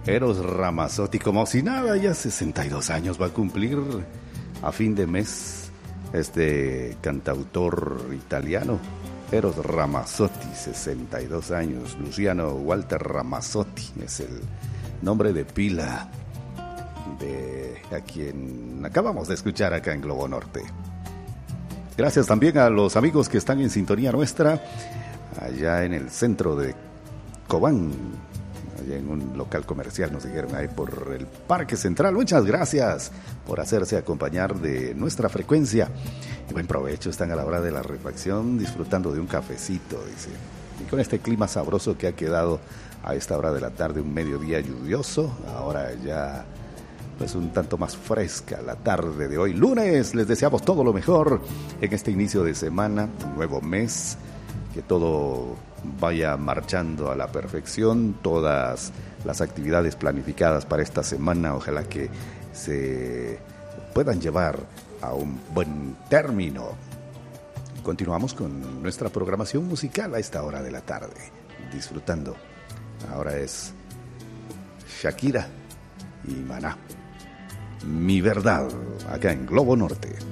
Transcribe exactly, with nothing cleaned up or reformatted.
Eros Ramazzotti, como si nada, ya sesenta y dos años va a cumplir a fin de mes este cantautor italiano. Eros Ramazzotti, sesenta y dos años. Luciano Walter Ramazzotti es el nombre de pila de a quien acabamos de escuchar acá en Globo Norte. Gracias también a los amigos que están en sintonía nuestra allá en el centro de Cobán, allá en un local comercial, nos dijeron ahí por el Parque Central. Muchas gracias por hacerse acompañar de nuestra frecuencia. Y buen provecho, están a la hora de la refacción disfrutando de un cafecito, dice. Y con este clima sabroso que ha quedado a esta hora de la tarde, un mediodía lluvioso, ahora ya pues un tanto más fresca la tarde de hoy, lunes. Les deseamos todo lo mejor en este inicio de semana, un nuevo mes, que todo vaya marchando a la perfección, todas las actividades planificadas para esta semana, ojalá que se puedan llevar a un buen término. Continuamos con nuestra programación musical a esta hora de la tarde, disfrutando. Ahora es Shakira y Maná, Mi Verdad, acá en Globo Norte.